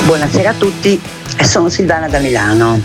Buonasera a tutti, sono Silvana da Milano.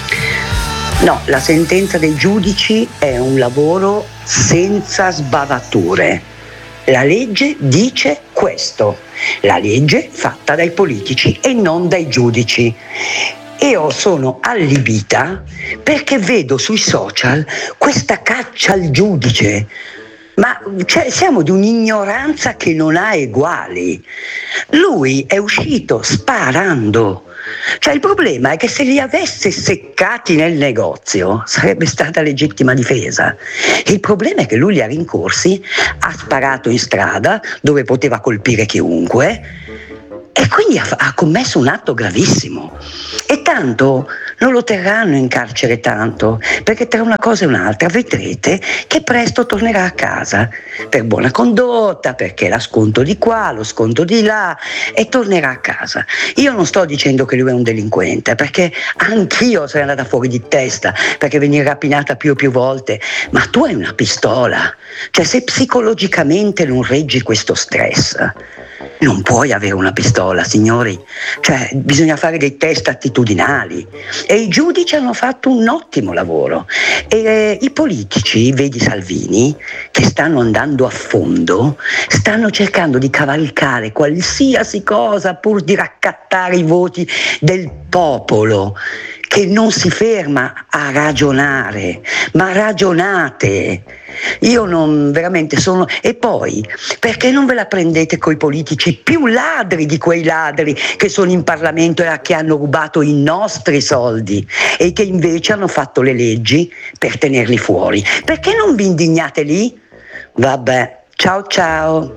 No, la sentenza dei giudici è un lavoro senza sbavature. La legge dice questo, la legge fatta dai politici e non dai giudici. Io sono allibita perché vedo sui social questa caccia al giudice. Ma siamo di un'ignoranza che non ha eguali. Lui è uscito sparando. Il problema è che se li avesse seccati nel negozio sarebbe stata legittima difesa. Il problema è che lui li ha rincorsi, ha sparato in strada dove poteva colpire chiunque e quindi ha commesso un atto gravissimo. E tanto non lo terranno in carcere tanto, perché tra una cosa e un'altra vedrete che presto tornerà a casa per buona condotta, perché la sconto di qua, lo sconto di là, e tornerà a casa. Io non sto dicendo che lui è un delinquente, perché anch'io sarei andata fuori di testa perché venire rapinata più e più volte, ma tu hai una pistola, se psicologicamente non reggi questo stress non puoi avere una pistola, signori. Bisogna fare dei test attitudinali e i giudici hanno fatto un ottimo lavoro e i politici, vedi Salvini, che stanno andando a fondo, stanno cercando di cavalcare qualsiasi cosa pur di raccattare i voti del popolo che non si ferma a ragionare, ma ragionate. Io non veramente sono. E poi, perché non ve la prendete coi politici più ladri di quei ladri che sono in Parlamento e che hanno rubato i nostri soldi e che invece hanno fatto le leggi per tenerli fuori? Perché non vi indignate lì? Vabbè, ciao.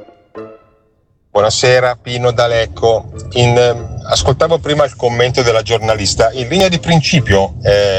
Buonasera, Pino da Lecco. Ascoltavo prima il commento della giornalista. In linea di principio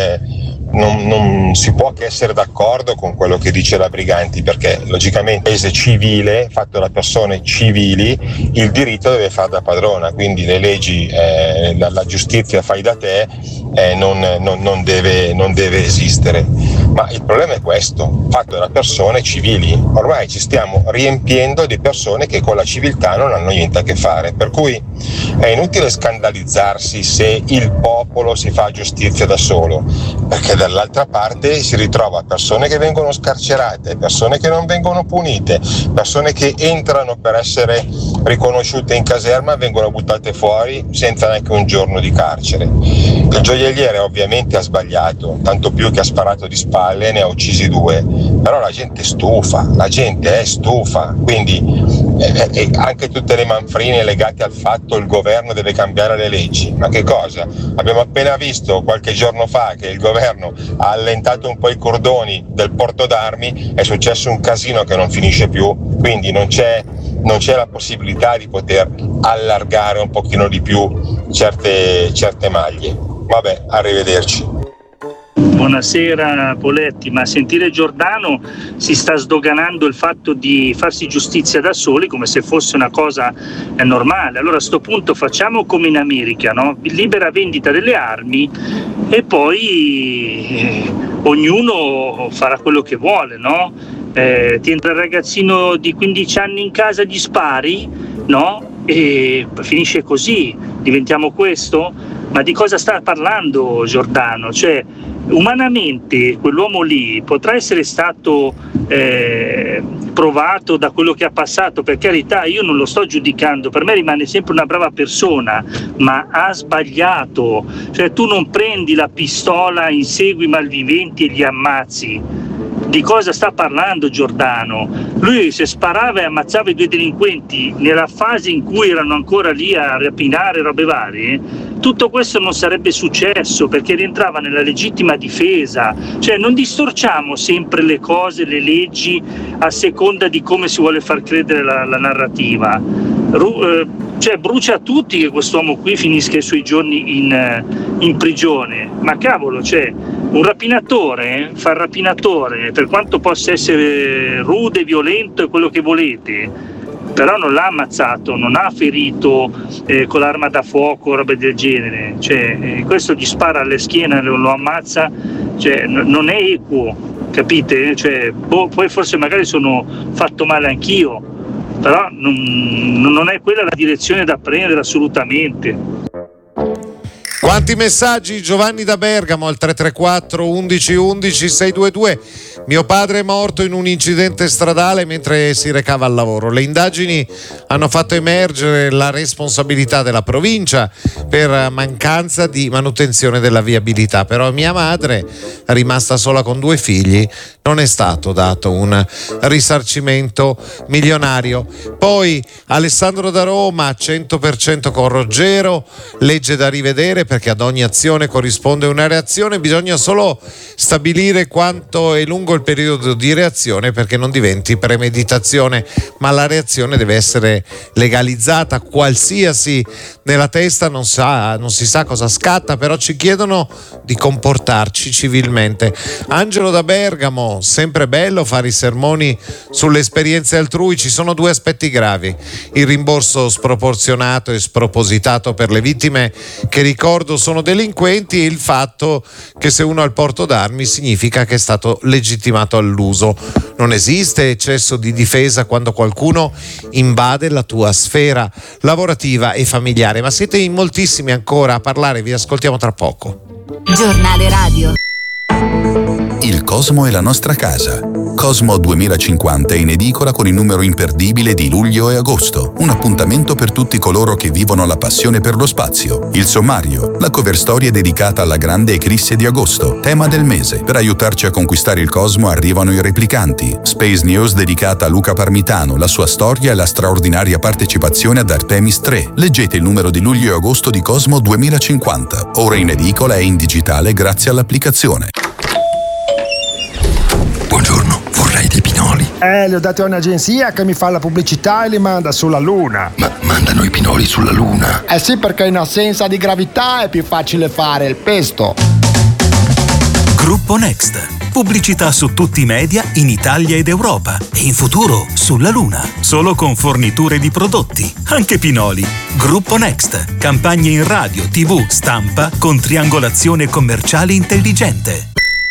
non si può che essere d'accordo con quello che dice la Briganti, perché logicamente paese civile, fatto da persone civili, il diritto deve fare da padrona, quindi le leggi, la giustizia fai da te non deve esistere. Ma il problema è questo, fatto da persone civili. Ormai ci stiamo riempiendo di persone che con la civiltà non hanno niente a che fare, per cui è inutile scandalizzarsi se il popolo si fa giustizia da solo, perché dall'altra parte si ritrova persone che vengono scarcerate, persone che non vengono punite, persone che entrano per essere riconosciute in caserma e vengono buttate fuori senza neanche un giorno di carcere. Il gioielliere ovviamente ha sbagliato, tanto più che ha sparato di spalle e ne ha uccisi 2, però la gente è stufa, quindi anche tutte le manfrine legate al fatto il governo deve cambiare le leggi. Ma che cosa? Abbiamo appena visto qualche giorno fa che il governo ha allentato un po' i cordoni del porto d'armi, è successo un casino che non finisce più, quindi non c'è la possibilità di poter allargare un pochino di più certe maglie. Vabbè, arrivederci. Buonasera Poletti, ma a sentire Giordano si sta sdoganando il fatto di farsi giustizia da soli come se fosse una cosa normale. Allora a sto punto facciamo come in America, no? Libera vendita delle armi e poi ognuno farà quello che vuole, no? Ti entra il ragazzino di 15 anni in casa, gli spari, no? E finisce così, diventiamo questo? Ma di cosa sta parlando Giordano? Umanamente quell'uomo lì potrà essere stato provato da quello che ha passato, per carità, io non lo sto giudicando, per me rimane sempre una brava persona, ma ha sbagliato. Tu non prendi la pistola, insegui i malviventi e li ammazzi. Di cosa sta parlando Giordano? Lui se sparava e ammazzava i 2 delinquenti nella fase in cui erano ancora lì a rapinare robe varie, tutto questo non sarebbe successo perché rientrava nella legittima difesa. Non distorciamo sempre le cose, le leggi a seconda di come si vuole far credere la narrativa. Brucia a tutti che quest'uomo qui finisca i suoi giorni in prigione, ma cavolo, un rapinatore fa il rapinatore, per quanto possa essere rude, violento e quello che volete, però non l'ha ammazzato, non ha ferito con l'arma da fuoco, robe del genere. Questo gli spara alle schiene, lo ammazza, non è equo, capite? Poi forse magari sono fatto male anch'io, però non è quella la direzione da prendere assolutamente. Quanti messaggi? Giovanni da Bergamo al 334 11 11 622. Mio padre è morto in un incidente stradale mentre si recava al lavoro. Le indagini hanno fatto emergere la responsabilità della provincia per mancanza di manutenzione della viabilità, però mia madre, rimasta sola con 2 figli, non è stato dato un risarcimento milionario. Poi Alessandro da Roma, 100% con Ruggero, legge da rivedere perché ad ogni azione corrisponde una reazione, bisogna solo stabilire quanto è lungo il periodo di reazione perché non diventi premeditazione, ma la reazione deve essere legalizzata, qualsiasi nella testa non si sa cosa scatta, però ci chiedono di comportarci civilmente. Angelo da Bergamo, sempre bello fare i sermoni sulle esperienze altrui, ci sono 2 aspetti gravi: il rimborso sproporzionato e spropositato per le vittime che, ricordo, sono delinquenti, e il fatto che se uno ha il porto d'armi significa che è stato legittimato all'uso. Non esiste eccesso di difesa quando qualcuno invade la tua sfera lavorativa e familiare, ma siete in moltissimi ancora a parlare, vi ascoltiamo tra poco. Giornale radio. Il Cosmo è la nostra casa. Cosmo 2050 è in edicola con il numero imperdibile di luglio e agosto. Un appuntamento per tutti coloro che vivono la passione per lo spazio. Il sommario, la cover storia dedicata alla grande eclisse di agosto, tema del mese. Per aiutarci a conquistare il Cosmo arrivano i replicanti. Space News dedicata a Luca Parmitano, la sua storia e la straordinaria partecipazione ad Artemis 3. Leggete il numero di luglio e agosto di Cosmo 2050. Ora in edicola e in digitale grazie all'applicazione. Buongiorno, vorrei dei pinoli. Li ho dati a un'agenzia che mi fa la pubblicità e li manda sulla Luna. Ma mandano i pinoli sulla Luna? Eh sì, perché in assenza di gravità è più facile fare il pesto. Gruppo Next. Pubblicità su tutti i media in Italia ed Europa e in futuro sulla Luna. Solo con forniture di prodotti, anche pinoli. Gruppo Next. Campagne in radio, TV, stampa con triangolazione commerciale intelligente.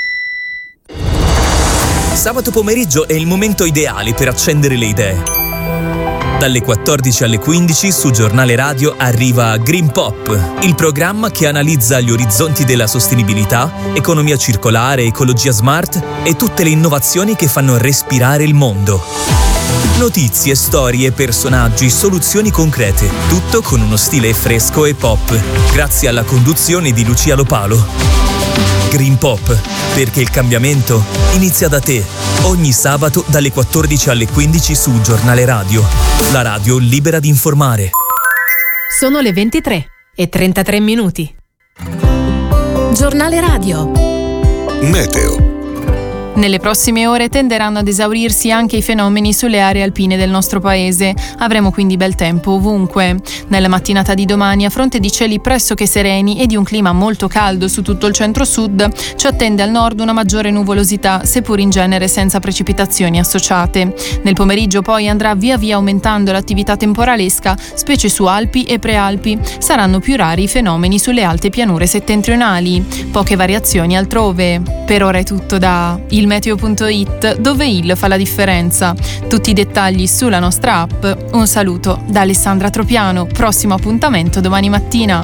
Sabato pomeriggio è il momento ideale per accendere le idee. Dalle 14 alle 15 su Giornale Radio arriva Green Pop, il programma che analizza gli orizzonti della sostenibilità, economia circolare, ecologia smart e tutte le innovazioni che fanno respirare il mondo. Notizie, storie, personaggi, soluzioni concrete, tutto con uno stile fresco e pop, grazie alla conduzione di Lucia Lopalo. Green Pop, perché il cambiamento inizia da te. Ogni sabato dalle 14 alle 15 su Giornale Radio, la radio libera di informare. Sono le 23:33. Giornale radio. Meteo. Nelle prossime ore tenderanno ad esaurirsi anche i fenomeni sulle aree alpine del nostro paese. Avremo quindi bel tempo ovunque. Nella mattinata di domani, a fronte di cieli pressoché sereni e di un clima molto caldo su tutto il centro-sud, ci attende al nord una maggiore nuvolosità, seppur in genere senza precipitazioni associate. Nel pomeriggio poi andrà via via aumentando l'attività temporalesca, specie su Alpi e Prealpi. Saranno più rari i fenomeni sulle alte pianure settentrionali. Poche variazioni altrove. Per ora è tutto da ilmeteo.it, dove il fa la differenza. Tutti i dettagli sulla nostra app. Un saluto da Alessandra Tropiano. Prossimo appuntamento domani mattina.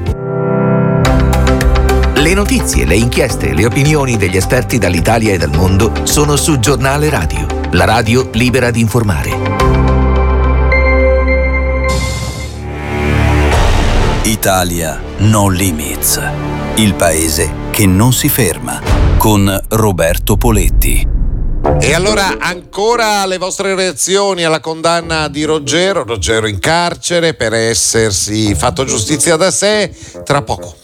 Le notizie, le inchieste, le opinioni degli esperti dall'Italia e dal mondo sono su Giornale Radio, la radio libera di informare. Italia No Limits, il paese che non si ferma, con Roberto Poletti. E allora ancora le vostre reazioni alla condanna di Ruggero in carcere per essersi fatto giustizia da sé, tra poco.